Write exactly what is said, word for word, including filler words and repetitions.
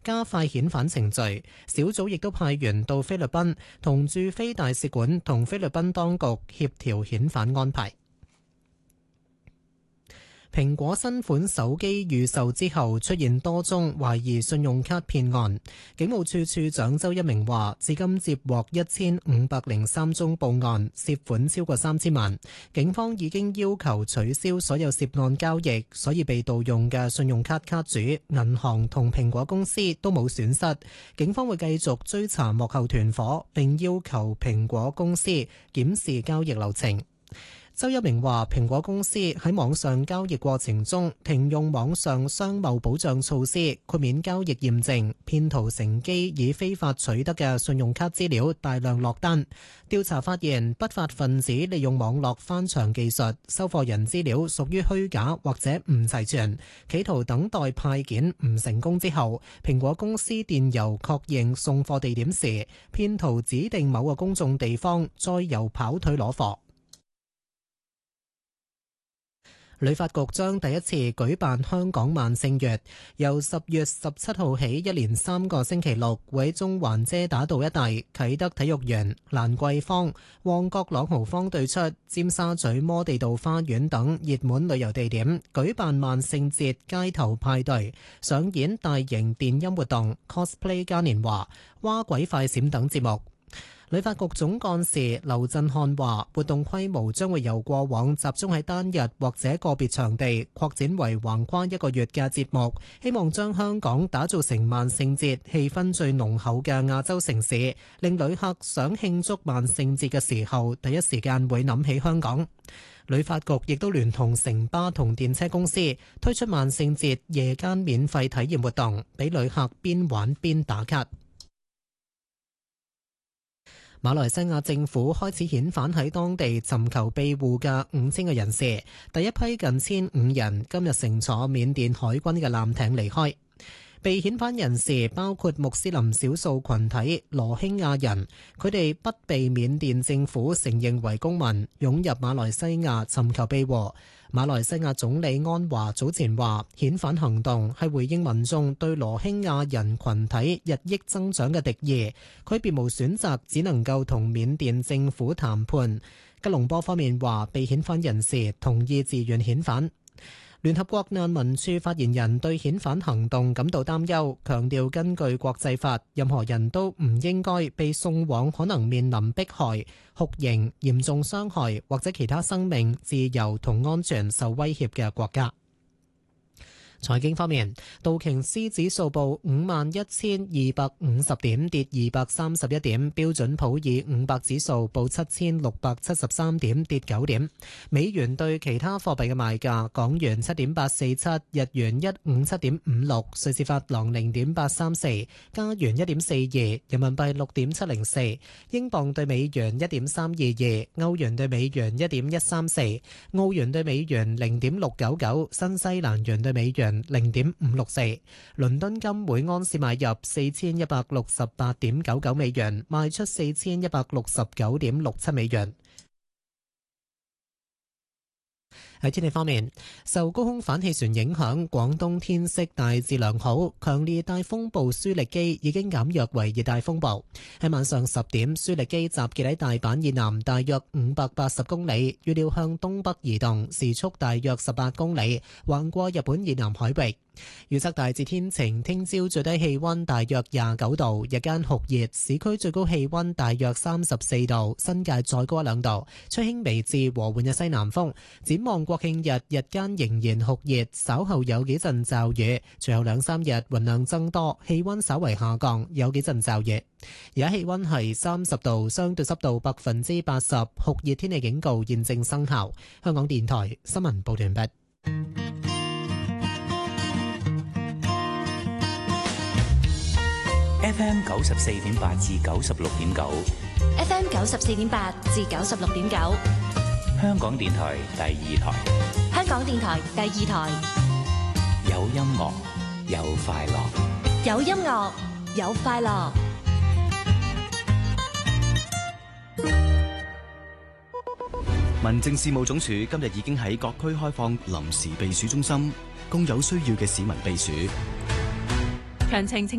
加快遣返程序。小組亦都派員到菲律賓，同駐菲大使館同菲律賓當局協調遣返安排。蘋果新款手機預售之後出現多宗懷疑信用卡騙案，警務處處長周一鳴話，至今接獲一千五百零三宗報案，涉款超過三千萬。警方已經要求取消所有涉案交易，所以被盜用嘅信用卡卡主、銀行同蘋果公司都冇損失。警方會繼續追查幕後團夥，並要求蘋果公司檢視交易流程。周一鳴話，蘋果公司喺網上交易過程中停用網上商貿保障措施，豁免交易驗證，騙徒乘機以非法取得嘅信用卡資料大量落單。調查發現，不法分子利用網絡翻牆技術，收貨人資料屬於虛假或者唔齊全，企圖等待派件唔成功之後，蘋果公司電郵確認送貨地點時，騙徒指定某個公眾地方，再由跑腿攞貨。旅發局將第一次舉辦香港萬聖月，由十月十七號起，一連三個星期六，會喺中環遮打道一帶、啟德體育園、蘭桂坊、旺角朗豪坊對出、尖沙咀摩地道花園等熱門旅遊地點舉辦萬聖節街頭派對，上演大型電音活動、cosplay 嘉年華、蛙鬼快閃等節目。旅發局總幹事劉振漢話，活動規模將會由過往集中喺單日或者個別場地，擴展為橫跨一個月嘅節目，希望將香港打造成萬聖節氣氛最濃厚嘅亞洲城市，令旅客想慶祝萬聖節嘅時候，第一時間會諗起香港。旅發局亦都聯同城巴同電車公司推出萬聖節夜間免費體驗活動，俾旅客邊玩邊打卡。馬來西亞政府開始遣返喺當地尋求庇護嘅五千個人士，第一批近千五人今日乘坐緬甸海軍嘅艦艇離開。被遣返人士包括穆斯林少數群體羅興亞人，佢哋不被緬甸政府承認為公民，湧入馬來西亞尋求庇護。馬來西亞總理安華早前話，遣返行動係回應民眾對羅興亞人群體日益增長嘅敵意，佢別無選擇，只能夠同緬甸政府談判。吉隆坡方面話，被遣返人士同意自願遣返。聯合國難民署發言人對遣返行動感到擔憂，強調根據國際法，任何人都唔應該被送往可能面臨迫害、酷刑、嚴重傷害或者其他生命、自由同安全受威脅嘅國家。財經方面，道瓊斯指數報五萬一千二百五十點，跌二百三十一點；標準普爾五百指數報七千六百七十三點，跌九點。美元對其他貨幣嘅賣價：港元七點八四七，日元一五七點五六，瑞士法郎零點八三四，加元一點四二，人民幣六點七零四，英鎊對美元一點三二二，歐元對美元一點一三四，澳元對美元零點六九九，新西蘭元對美元零點五六四。倫敦金每安士買入四千一百六十八點九九美元，賣出四千一百六十九點六七美元。喺天氣方面，受高空反氣旋影響，廣東天色大致良好，強烈熱帶風暴舒力基已經減弱為熱帶風暴。喺晚上十點，舒力基集結喺大阪以南大約五百八十公里，預料向東北移動，時速大約十八公里，橫過日本以南海域。預測大致天晴，聽朝最低氣溫大約廿九度，日間酷熱，市區最高氣溫大約三十四度，新界再高一兩度，吹輕微至和緩嘅西南風。展望國慶日，日間仍然酷熱，稍後有幾陣驟雨，隨後兩三日雲量增多，氣溫稍為下降，有幾陣驟雨。而家氣溫係三十度，相對濕度百分之八十，酷熱天氣警告現正生效。香港電台新聞報道完畢。 F M 九十四點八至九十六點九 ，F M 九十四點八至九十六點九， 香港電台第二台， 香港電台第二台， 有音樂有快樂， 有音樂有快樂。 民政事務總署今日已經喺各區開放臨時避暑中心，供有需要嘅市民避暑。 詳情請